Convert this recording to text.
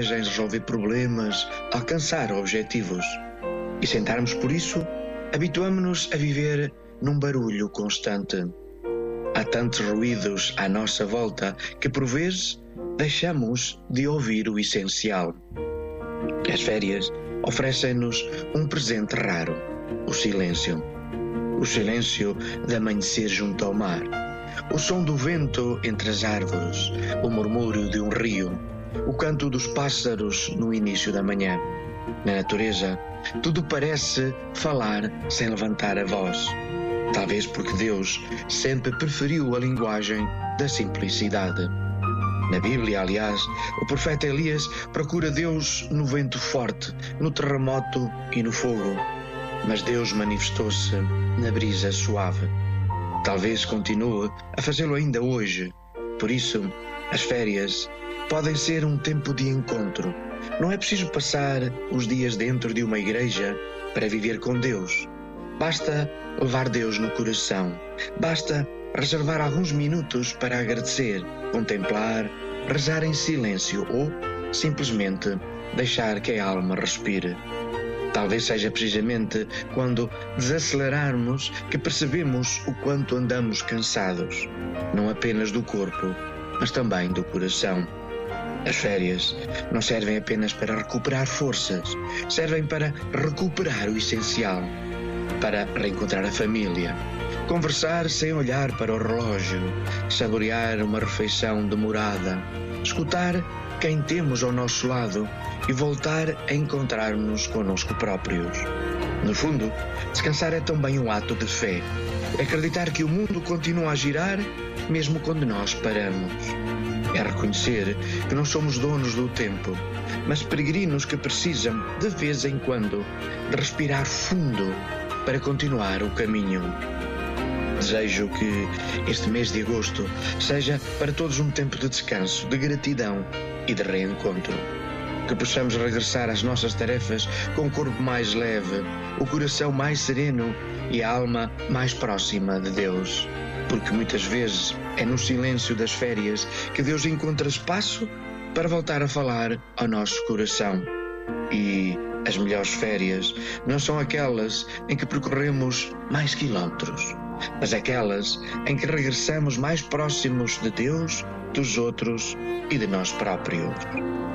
seja em resolver problemas, alcançar objetivos. E sentarmos por isso, habituamo-nos a viver num barulho constante. Há tantos ruídos à nossa volta que, por vezes, deixamos de ouvir o essencial. As férias oferecem-nos um presente raro: o silêncio. O silêncio de amanhecer junto ao mar, o som do vento entre as árvores, o murmúrio de um rio, o canto dos pássaros no início da manhã. Na natureza, tudo parece falar sem levantar a voz. Talvez porque Deus sempre preferiu a linguagem da simplicidade. Na Bíblia, aliás, o profeta Elias procura Deus no vento forte, no terremoto e no fogo. Mas Deus manifestou-se na brisa suave. Talvez continue a fazê-lo ainda hoje. Por isso, as férias podem ser um tempo de encontro. Não é preciso passar os dias dentro de uma igreja para viver com Deus. Basta levar Deus no coração. Basta reservar alguns minutos para agradecer, contemplar, rezar em silêncio ou, simplesmente, deixar que a alma respire. Talvez seja precisamente quando desacelerarmos que percebemos o quanto andamos cansados, não apenas do corpo, mas também do coração. As férias não servem apenas para recuperar forças, servem para recuperar o essencial, para reencontrar a família, conversar sem olhar para o relógio, saborear uma refeição demorada, escutar quem temos ao nosso lado e voltar a encontrar-nos connosco próprios. No fundo, descansar é também um ato de fé. É acreditar que o mundo continua a girar mesmo quando nós paramos. É reconhecer que não somos donos do tempo, mas peregrinos que precisam, de vez em quando, de respirar fundo para continuar o caminho. Desejo que este mês de agosto seja para todos um tempo de descanso, de gratidão e de reencontro. Que possamos regressar às nossas tarefas com o corpo mais leve, o coração mais sereno e a alma mais próxima de Deus. Porque muitas vezes é no silêncio das férias que Deus encontra espaço para voltar a falar ao nosso coração. E as melhores férias não são aquelas em que percorremos mais quilómetros, mas aquelas em que regressamos mais próximos de Deus, dos outros e de nós próprios.